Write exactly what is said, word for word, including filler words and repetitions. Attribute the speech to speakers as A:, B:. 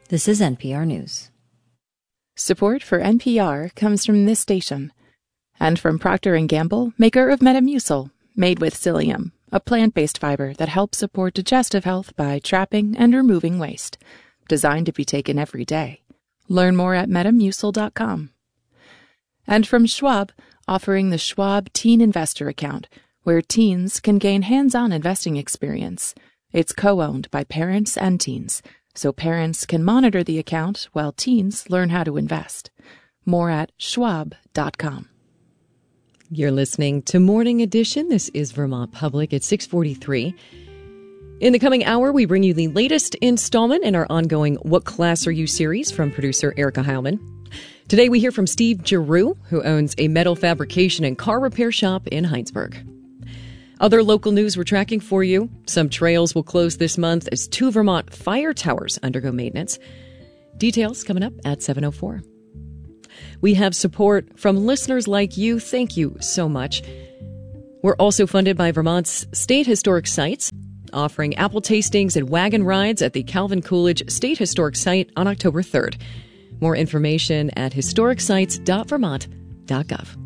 A: This is N P R News.
B: Support for N P R comes from this station and from Procter and Gamble, maker of Metamucil, made with psyllium, a plant-based fiber that helps support digestive health by trapping and removing waste. Designed to be taken every day. Learn more at metamucil dot com. And from Schwab, offering the Schwab Teen Investor Account, where teens can gain hands-on investing experience. It's co-owned by parents and teens, so parents can monitor the account while teens learn how to invest. More at schwab dot com.
C: You're listening to Morning Edition. This is Vermont Public at six forty-three. In the coming hour, we bring you the latest installment in our ongoing What Class Are You series from producer Erica Heilman. Today we hear from Steve Giroux, who owns a metal fabrication and car repair shop in Heinsberg. Other local news we're tracking for you. Some trails will close this month as two Vermont fire towers undergo maintenance. Details coming up at seven oh four. We have support from listeners like you. Thank you so much. We're also funded by Vermont's state historic sites, offering apple tastings and wagon rides at the Calvin Coolidge State Historic Site on October third. More information at historic sites dot vermont dot gov.